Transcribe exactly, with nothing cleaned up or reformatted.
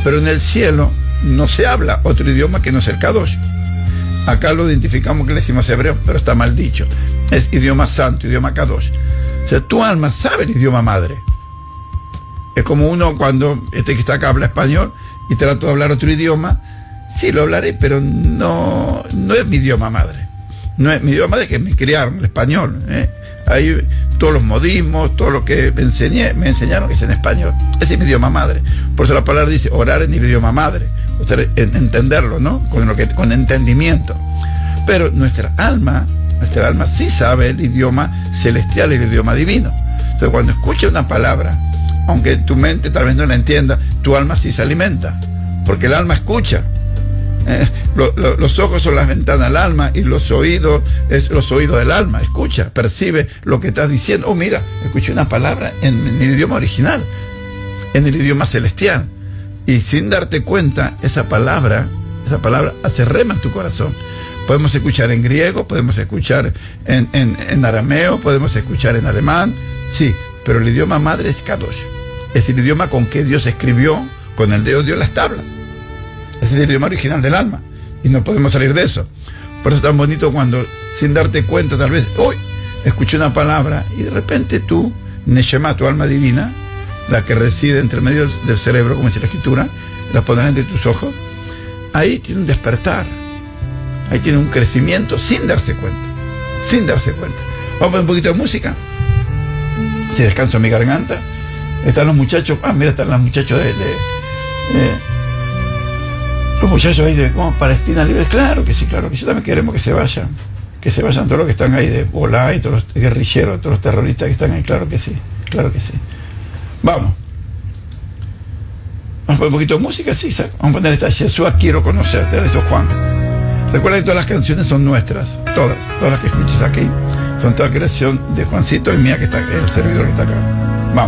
Pero en el cielo no se habla otro idioma que no es el Kadosh. Acá lo identificamos que le decimos hebreo, pero está mal dicho. Es idioma santo, idioma Kadosh. O sea, tu alma sabe el idioma madre. Es como uno cuando este que está acá habla español y trato de hablar otro idioma. Sí, lo hablaré, pero no, no es mi idioma madre. No es mi idioma madre, que me criaron, el español. ¿eh? Hay todos los modismos, todo lo que me enseñé, me enseñaron que es en español. Ese es mi idioma madre. Por eso la palabra dice orar en el idioma madre. O sea, en, entenderlo, ¿no? Con, lo que, con entendimiento. Pero nuestra alma, nuestra alma sí sabe el idioma celestial y el idioma divino. Entonces, cuando escucha una palabra, aunque tu mente tal vez no la entienda, tu alma sí se alimenta. Porque el alma escucha. Eh, lo, lo, los ojos son las ventanas del alma y los oídos es los oídos del alma. Escucha, percibe lo que estás diciendo. Oh, mira, escuché una palabra en, en el idioma original, en el idioma celestial, y sin darte cuenta esa palabra, esa palabra hace rema en tu corazón. Podemos escuchar en griego, podemos escuchar en, en, en arameo, podemos escuchar en alemán, sí, pero el idioma madre es Kadosh. Es el idioma con que Dios escribió, con el dedo dio las tablas. Es el idioma original del alma y no podemos salir de eso. Por eso es tan bonito cuando, sin darte cuenta, tal vez, hoy escuché una palabra y de repente tú, Neshama, tu alma divina, la que reside entre medio del cerebro, como dice la escritura, la pondrás entre tus ojos, ahí tiene un despertar, ahí tiene un crecimiento sin darse cuenta, sin darse cuenta. Vamos a poner un poquito de música. Si descanso mi garganta. Están los muchachos, ah, mira, están los muchachos de... de, de los muchachos ahí de oh, Palestina Libre, claro que sí, claro que sí, también queremos que se vayan, que se vayan todos los que están ahí de Bolá y todos los guerrilleros, todos los terroristas que están ahí, claro que sí, claro que sí. Vamos. Vamos a poner un poquito de música, sí, vamos a poner esta Yeshua, quiero conocerte, de Juan. Recuerda que todas las canciones son nuestras, todas, todas las que escuches aquí, son toda creación de Juancito y mía, que está, el servidor que está acá.